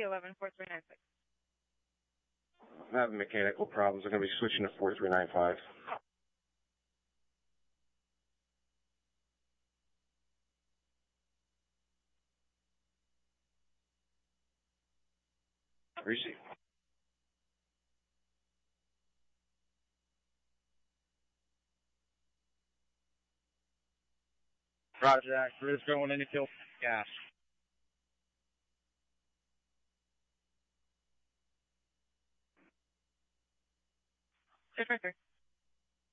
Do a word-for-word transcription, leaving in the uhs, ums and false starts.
eleven four three nine six. I'm having mechanical problems. I'm going to be switching to four three nine five. Receive. Roger that. Crew's going in to kill gas. six five three.